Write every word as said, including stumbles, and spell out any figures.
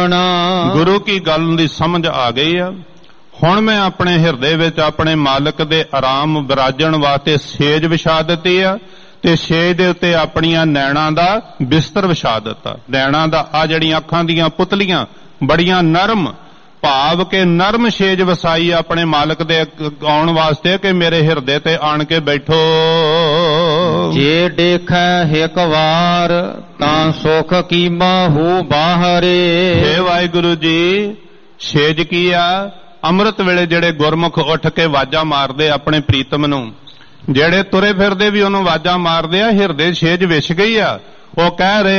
ਗੁਰੂ ਕੀ ਗੱਲ ਦੀ ਸਮਝ ਆ ਗਈ ਆ। ਹੁਣ ਮੈਂ ਆਪਣੇ ਹਿਰਦੇ ਵਿੱਚ ਆਪਣੇ ਮਾਲਕ ਦੇ ਆਰਾਮ ਵਿਰਾਜਣ ਵਾਸਤੇ ਸੇਜ ਵਿਛਾ ਦਿੱਤੀ ਆ ਤੇ ਸੇਜ ਦੇ ਉੱਤੇ ਆਪਣੀਆਂ ਨੈਣਾਂ ਦਾ ਬਿਸਤਰ ਵਿਛਾ ਦਿੱਤਾ। ਨੈਣਾਂ ਦਾ ਆ ਜਿਹੜੀਆਂ ਅੱਖਾਂ ਦੀਆਂ ਪੁਤਲੀਆਂ ਬੜੀਆਂ ਨਰਮ, ਭਾਵ ਕਿ ਨਰਮ ਸੇਜ ਵਸਾਈ ਆਪਣੇ ਮਾਲਕ ਦੇ ਆਉਣ ਵਾਸਤੇ ਕਿ ਮੇਰੇ ਹਿਰਦੇ ਤੇ ਆਣ ਕੇ ਬੈਠੋ। ਜੇ ਦੇਖੈ ਇੱਕ ਵਾਰ ਤਾਂ ਸੁਖ ਕੀ ਬਾਹੂ ਬਾਹਰੇ। ਹੇ ਵਾਹਿਗੁਰੂ ਜੀ, ਸੇਜ ਕੀ ਆ? ਅੰਮ੍ਰਿਤ ਵੇਲੇ ਜਿਹੜੇ ਗੁਰਮੁਖ ਉੱਠ ਕੇ ਵਾਜਾਂ ਮਾਰਦੇ ਆਪਣੇ ਪ੍ਰੀਤਮ ਨੂੰ, ਜਿਹੜੇ ਤੁਰੇ ਫਿਰਦੇ ਵੀ ਉਹਨੂੰ ਵਾਜਾਂ ਮਾਰਦੇ ਆ, ਹਿਰਦੇ ਸੇਜ ਵਿਛ ਗਈ ਆ। ਉਹ ਕਹਿ ਰਹੇ